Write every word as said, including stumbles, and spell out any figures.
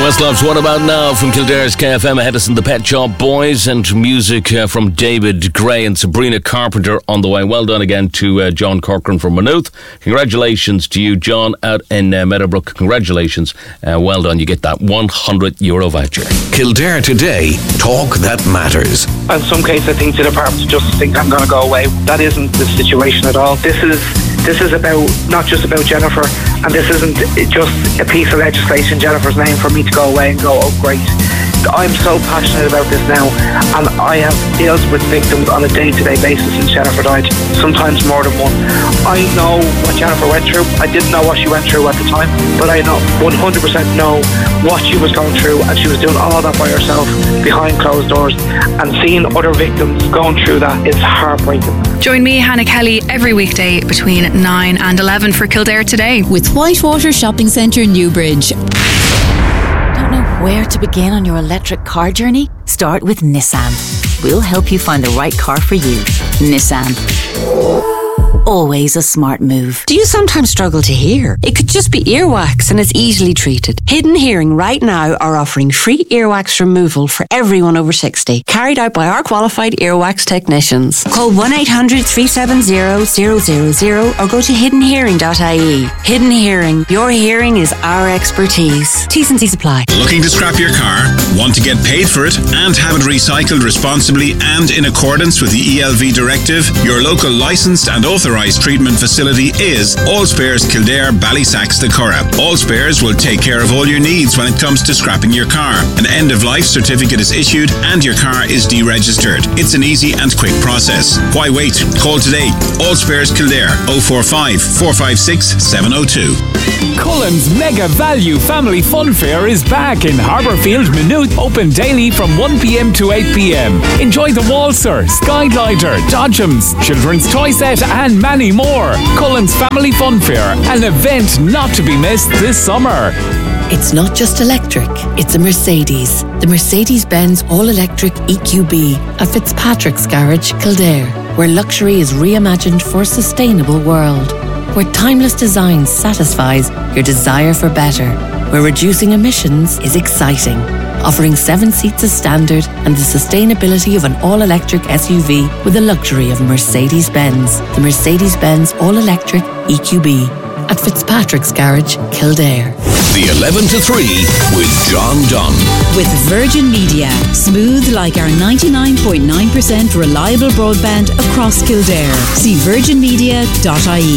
Questlove's What About Now from Kildare's K F M. Edison, the Pet Shop Boys, and music uh, from David Gray and Sabrina Carpenter on the way. Well done again to uh, John Corcoran from Maynooth. Congratulations to you, John, out in uh, Meadowbrook. Congratulations. Uh, well done. You get that one hundred euro voucher. Kildare Today. Talk that matters. In some cases, I think the Department of Justice think I'm going to go away. That isn't the situation at all. This is This is about not just about Jennifer, and this isn't just a piece of legislation, Jennifer's name, for me to go away and go, oh great. I'm so passionate about this now, and I have dealt with victims on a day-to-day basis since Jennifer died, sometimes more than one. I know what Jennifer went through. I didn't know what she went through at the time, but I know one hundred percent know what she was going through, and she was doing all that by herself behind closed doors, and seeing other victims going through that is heartbreaking. Join me, Hannah Kelly, every weekday between nine and eleven for Kildare Today with Whitewater Shopping Centre, Newbridge. Don't know where to begin on your electric car journey? Start with Nissan. We'll help you find the right car for you. Nissan. Always a smart move. Do you sometimes struggle to hear? It could just be earwax and it's easily treated. Hidden Hearing right now are offering free earwax removal for everyone over sixty, carried out by our qualified earwax technicians. Call one eight hundred, three seven zero, zero zero zero or go to hidden hearing dot I E. Hidden Hearing. Your hearing is our expertise. T's and C's apply. Looking to scrap your car? Want to get paid for it and have it recycled responsibly and in accordance with the E L V directive? Your local licensed and authorised treatment facility is Allspares Kildare Ballysax the Curragh. Allspares will take care of all your needs when it comes to scrapping your car. An end-of-life certificate is issued and your car is deregistered. It's an easy and quick process. Why wait? Call today. Allspares Kildare oh four five, four five six, seven oh two. Cullen's Mega Value Family Fun Fair is back in Harbourfield, Maynooth, open daily from one p.m. to eight p.m. Enjoy the Walser, Skyglider, Dodgems, Children's Toy Set and many more. Cullen's Family Fun Fair, an event not to be missed this summer. It's not just electric, it's a Mercedes. The Mercedes-Benz All-Electric E Q B at Fitzpatrick's Garage, Kildare, where luxury is reimagined for a sustainable world. Where timeless design satisfies your desire for better. Where reducing emissions is exciting. Offering seven seats as standard and the sustainability of an all-electric S U V with the luxury of Mercedes-Benz. The Mercedes-Benz All-Electric E Q B at Fitzpatrick's Garage, Kildare. The eleven to three with John Dunn. With Virgin Media. Smooth like our ninety-nine point nine percent reliable broadband across Kildare. See virgin media dot I E.